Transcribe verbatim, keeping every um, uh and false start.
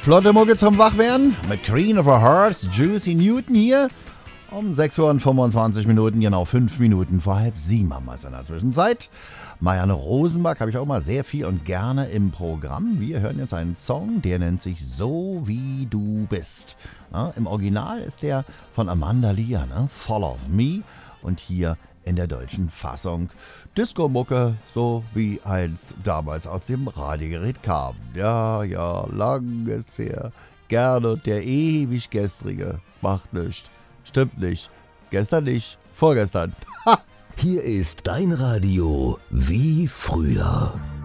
Flotte Mucke zum Wachwerden mit Queen of Our Hearts, Juicy Newton hier. Um sechs Uhr und fünfundzwanzig Minuten, genau fünf Minuten vor halb sieben haben wir es in der Zwischenzeit. Marianne Rosenberg habe ich auch mal sehr viel und gerne im Programm. Wir hören jetzt einen Song, der nennt sich So wie du bist. Ja, im Original ist der von Amanda Lear, ne? Fall of Me. Und hier in der deutschen Fassung Disco-Mucke, so wie einst damals aus dem Radiogerät kam. Ja, ja, lang ist her. Gerne der ewig gestrige. Macht nichts. Stimmt nicht. Gestern nicht. Vorgestern. Hier ist dein Radio wie früher.